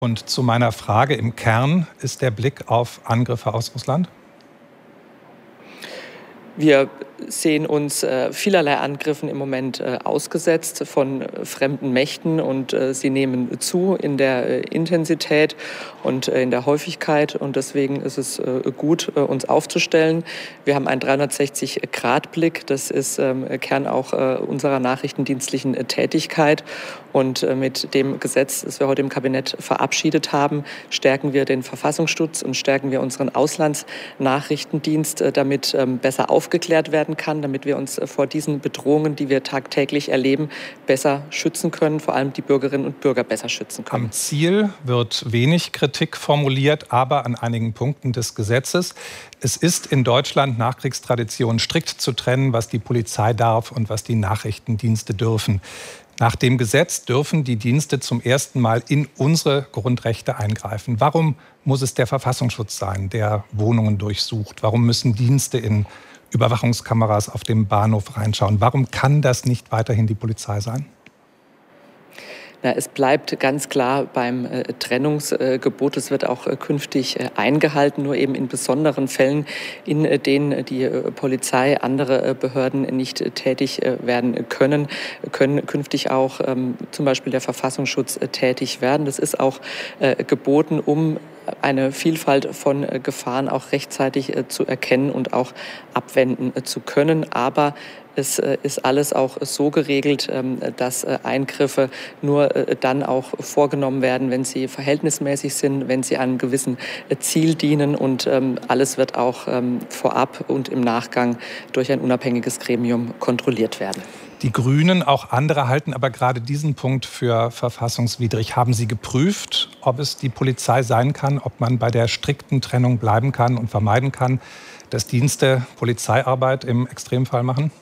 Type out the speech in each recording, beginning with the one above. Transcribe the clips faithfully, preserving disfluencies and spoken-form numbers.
Und zu meiner Frage im Kern ist der Blick auf Angriffe aus Russland? Wir sehen uns äh, vielerlei Angriffen im Moment äh, ausgesetzt von äh, fremden Mächten und äh, sie nehmen zu in der äh, Intensität und äh, in der Häufigkeit und deswegen ist es äh, gut, äh, uns aufzustellen. Wir haben einen dreihundertsechzig Grad Blick, das ist ähm, Kern auch äh, unserer nachrichtendienstlichen äh, Tätigkeit und äh, mit dem Gesetz, das wir heute im Kabinett verabschiedet haben, stärken wir den Verfassungsschutz und stärken wir unseren Auslandsnachrichtendienst, äh, damit ähm, besser aufgeklärt werden kann, damit wir uns vor diesen Bedrohungen, die wir tagtäglich erleben, besser schützen können, vor allem die Bürgerinnen und Bürger besser schützen können. Am Ziel wird wenig Kritik formuliert, aber an einigen Punkten des Gesetzes. Es ist in Deutschland nach Kriegstradition strikt zu trennen, was die Polizei darf und was die Nachrichtendienste dürfen. Nach dem Gesetz dürfen die Dienste zum ersten Mal in unsere Grundrechte eingreifen. Warum muss es der Verfassungsschutz sein, der Wohnungen durchsucht? Warum müssen Dienste in Überwachungskameras auf dem Bahnhof reinschauen? Warum kann das nicht weiterhin die Polizei sein? Na, es bleibt ganz klar beim äh, Trennungsgebot. Es wird auch äh, künftig äh, eingehalten, nur eben in besonderen Fällen, in äh, denen die äh, Polizei, andere äh, Behörden nicht äh, tätig äh, werden können, können künftig auch ähm, zum Beispiel der Verfassungsschutz äh, tätig werden. Das ist auch äh, geboten, um eine Vielfalt von äh, Gefahren auch rechtzeitig äh, zu erkennen und auch abwenden äh, zu können. Aber es äh, ist alles auch so geregelt, ähm, dass äh, Eingriffe nur äh, dann auch vorgenommen werden, wenn sie verhältnismäßig sind, wenn sie einem gewissen äh, Ziel dienen. Und ähm, alles wird auch ähm, vorab und im Nachgang durch ein unabhängiges Gremium kontrolliert werden. Die Grünen, auch andere, halten aber gerade diesen Punkt für verfassungswidrig. Haben Sie geprüft, ob es die Polizei sein kann, ob man bei der strikten Trennung bleiben kann und vermeiden kann, dass Dienste Polizeiarbeit im Extremfall machen?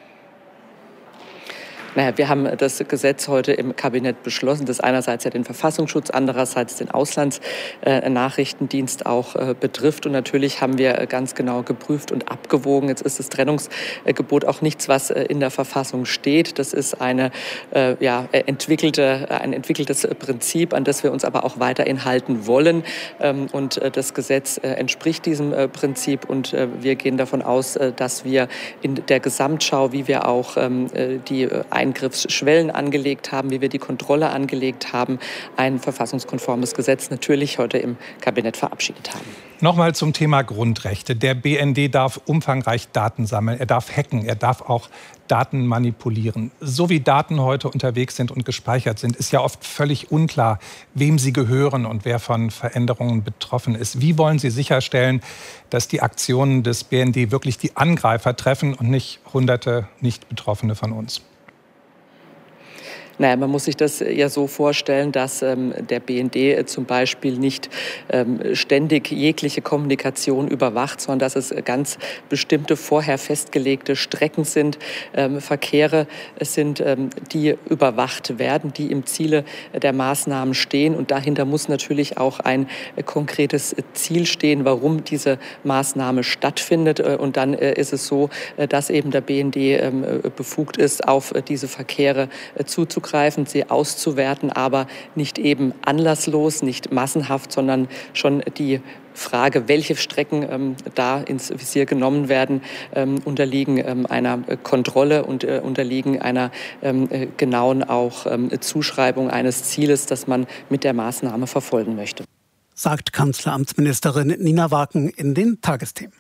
Naja, wir haben das Gesetz heute im Kabinett beschlossen, das einerseits ja den Verfassungsschutz, andererseits den Auslandsnachrichtendienst auch äh, betrifft. Und natürlich haben wir ganz genau geprüft und abgewogen. Jetzt ist das Trennungsgebot auch nichts, was äh, in der Verfassung steht. Das ist eine, äh, ja, entwickelte, ein entwickeltes Prinzip, an das wir uns aber auch weiterhin halten wollen. Ähm, und äh, das Gesetz äh, entspricht diesem äh, Prinzip. Und äh, wir gehen davon aus, äh, dass wir in der Gesamtschau, wie wir auch ähm, die äh, Eingriffsschwellen angelegt haben, wie wir die Kontrolle angelegt haben, ein verfassungskonformes Gesetz natürlich heute im Kabinett verabschiedet haben. Nochmal zum Thema Grundrechte. Der B N D darf umfangreich Daten sammeln, er darf hacken, er darf auch Daten manipulieren. So wie Daten heute unterwegs sind und gespeichert sind, ist ja oft völlig unklar, wem sie gehören und wer von Veränderungen betroffen ist. Wie wollen Sie sicherstellen, dass die Aktionen des B N D wirklich die Angreifer treffen und nicht Hunderte Nicht-Betroffene von uns? Naja, man muss sich das ja so vorstellen, dass ähm, der B N D zum Beispiel nicht ähm, ständig jegliche Kommunikation überwacht, sondern dass es ganz bestimmte vorher festgelegte Strecken sind, ähm, Verkehre sind, ähm, die überwacht werden, die im Ziele der Maßnahmen stehen. Und dahinter muss natürlich auch ein äh, konkretes Ziel stehen, warum diese Maßnahme stattfindet. Und dann äh, ist es so, äh, dass eben der B N D äh, befugt ist, auf äh, diese Verkehre äh, zuzugreifen, sie auszuwerten, aber nicht eben anlasslos, nicht massenhaft, sondern schon die Frage, welche Strecken ähm, da ins Visier genommen werden, ähm, unterliegen ähm, einer Kontrolle und äh, unterliegen einer ähm, äh, genauen auch ähm, Zuschreibung eines Zieles, das man mit der Maßnahme verfolgen möchte. Sagt Kanzleramtsministerin Nina Waken in den Tagesthemen.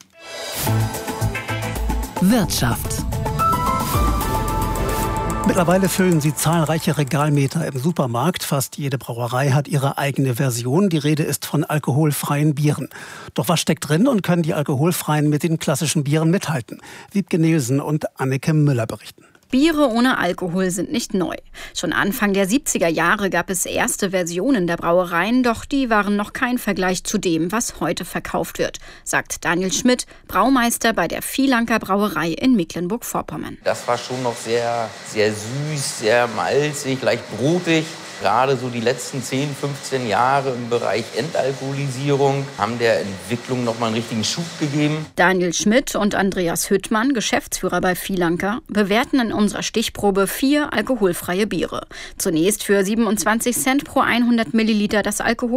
Wirtschaft. Mittlerweile füllen sie zahlreiche Regalmeter im Supermarkt. Fast jede Brauerei hat ihre eigene Version. Die Rede ist von alkoholfreien Bieren. Doch was steckt drin und können die alkoholfreien mit den klassischen Bieren mithalten? Wiebke Nielsen und Anneke Müller berichten. Biere ohne Alkohol sind nicht neu. Schon Anfang der siebziger Jahre gab es erste Versionen der Brauereien, doch die waren noch kein Vergleich zu dem, was heute verkauft wird, sagt Daniel Schmidt, Braumeister bei der Vielanker Brauerei in Mecklenburg-Vorpommern. Das war schon noch sehr, sehr süß, sehr malzig, leicht brotig. Gerade so die letzten zehn, fünfzehn Jahre im Bereich Entalkoholisierung haben der Entwicklung noch mal einen richtigen Schub gegeben. Daniel Schmidt und Andreas Hüttmann, Geschäftsführer bei Vielanker, bewerten in unserer Stichprobe vier alkoholfreie Biere. Zunächst für siebenundzwanzig Cent pro hundert Milliliter das Alkohol.